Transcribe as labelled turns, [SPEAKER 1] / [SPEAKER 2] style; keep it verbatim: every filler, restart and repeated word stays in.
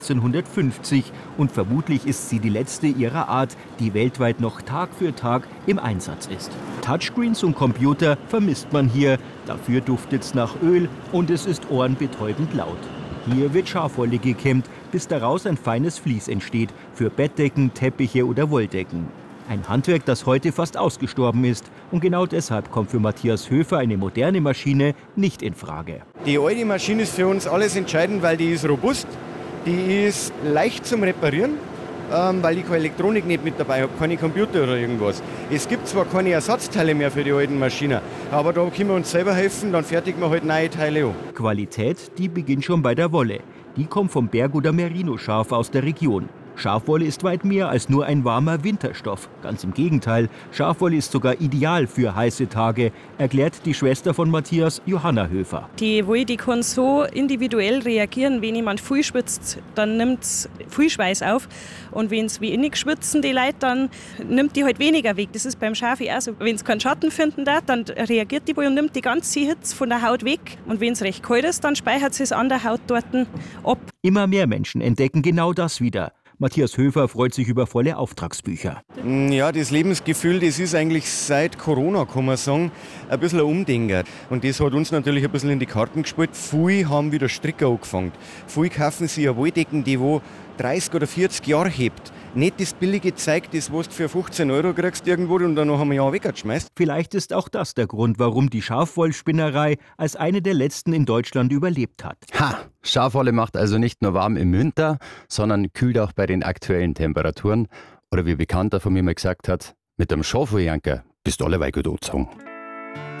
[SPEAKER 1] neunzehnhundertfünfzig und vermutlich ist sie die letzte ihrer Art, die weltweit noch Tag für Tag im Einsatz ist. Touchscreens und Computer vermisst man hier, dafür duftet's nach Öl und es ist ohrenbetäubend laut. Hier wird Schafwolle gekämmt, bis daraus ein feines Vlies entsteht, für Bettdecken, Teppiche oder Wolldecken. Ein Handwerk, das heute fast ausgestorben ist. Und genau deshalb kommt für Matthias Höfer eine moderne Maschine nicht in Frage.
[SPEAKER 2] Die alte Maschine ist für uns alles entscheidend, weil die ist robust, die ist leicht zum Reparieren, ähm, weil ich keine Elektronik nicht mit dabei habe, keine Computer oder irgendwas. Es gibt zwar keine Ersatzteile mehr für die alten Maschinen, aber da können wir uns selber helfen, dann fertigen wir halt neue Teile an.
[SPEAKER 1] Qualität, die beginnt schon bei der Wolle. Die kommt vom Berg- oder Merino-Schaf aus der Region. Schafwolle ist weit mehr als nur ein warmer Winterstoff. Ganz im Gegenteil, Schafwolle ist sogar ideal für heiße Tage, erklärt die Schwester von Matthias, Johanna Höfer.
[SPEAKER 3] Die Wolle, die kann so individuell reagieren. Wenn jemand viel schwitzt, dann nimmt es viel Schweiß auf. Und wenn es wenig schwitzen, die Leute, dann nimmt die halt weniger weg. Das ist beim Schaf auch so. Wenn es keinen Schatten finden darf, dann reagiert die Wolle und nimmt die ganze Hitze von der Haut weg. Und wenn es recht kalt ist, dann speichert sie es an der Haut dort ab.
[SPEAKER 1] Immer mehr Menschen entdecken genau das wieder. Matthias Höfer freut sich über volle Auftragsbücher.
[SPEAKER 2] Ja, das Lebensgefühl, das ist eigentlich seit Corona, kann man sagen, ein bisschen ein Umdenken. Und das hat uns natürlich ein bisschen in die Karten gespielt. Viele haben wieder Stricker angefangen. Viele kaufen sich eine Wolldecken, die wo dreißig oder vierzig Jahre hebt. Nicht das billige Zeug, das was du für fünfzehn Euro kriegst irgendwo und dann noch ein Jahr weggeschmeißt.
[SPEAKER 1] Vielleicht ist auch das der Grund, warum die Schafwollspinnerei als eine der letzten in Deutschland überlebt hat.
[SPEAKER 4] Ha! Schafwolle macht also nicht nur warm im Winter, sondern kühlt auch bei den aktuellen Temperaturen. Oder wie ein Bekannter von mir mal gesagt hat, mit einem Schafwollanker bist du alle gut angezogen.